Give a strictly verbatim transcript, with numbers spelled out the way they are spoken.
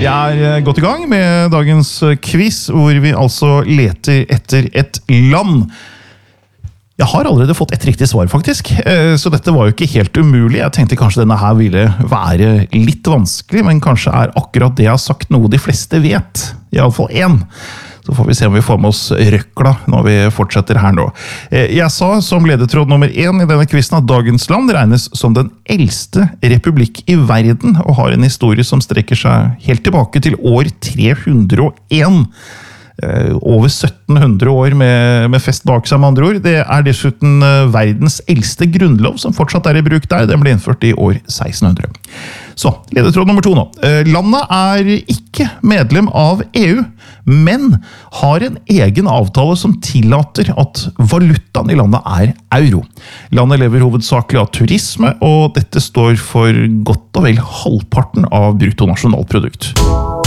Vi er godt i gang med dagens quiz, hvor vi altså leter etter et land. Jeg har allerede fått et riktig svar, faktisk, så dette var jo ikke helt umulig. Jeg tenkte kanskje denne her ville være litt vanskelig, men kanskje er akkurat det jeg har sagt noe de fleste vet. I alle fall én. Så får vi se om vi får med oss røkla når vi fortsetter her nå. Jeg sa som ledetråd nummer én i denne quizen at dagens land regnes som den eldste republikk i verden, og har en historie som strekker seg helt tilbake til år tre hundre og én. Over sytten hundre år med, med fest bak seg, med andre ord. Det er dessuten verdens eldste grunnlov som fortsatt er i bruk der. Den ble innført i år seksten hundre. Så, ledetråd nummer to nå. Landet er ikke medlem av E U, men har en egen avtale som tillater at valutaen i landet er euro. Landet lever hovedsakelig av turisme, og dette står for godt og vel halvparten av bruttonasjonalprodukt.